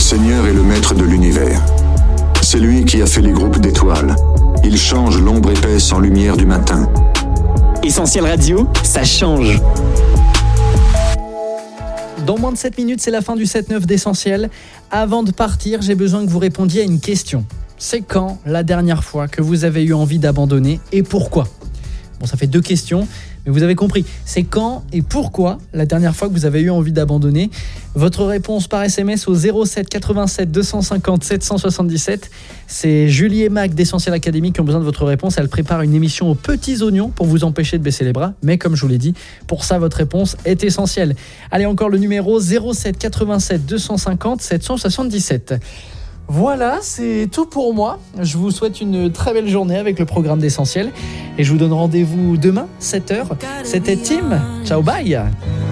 Seigneur est le maître de l'univers. C'est lui qui a fait les groupes d'étoiles. Il change l'ombre épaisse en lumière du matin. Essentiel Radio, ça change. Dans moins de 7 minutes, c'est la fin du 7-9 d'Essentiel. Avant de partir, j'ai besoin que vous répondiez à une question. C'est quand la dernière fois que vous avez eu envie d'abandonner et pourquoi ? Bon, ça fait 2 questions, mais vous avez compris. C'est quand et pourquoi la dernière fois que vous avez eu envie d'abandonner ? Votre réponse par SMS au 07 87 250 777. C'est Julie et Mac d'Essentiel Academy qui ont besoin de votre réponse. Elles préparent une émission aux petits oignons pour vous empêcher de baisser les bras. Mais comme je vous l'ai dit, pour ça, votre réponse est essentielle. Allez, encore le numéro 07 87 250 777. Voilà, c'est tout pour moi. Je vous souhaite une très belle journée avec le programme d'Essentiel. Et je vous donne rendez-vous demain, 7h. C'était Tim. Ciao, bye.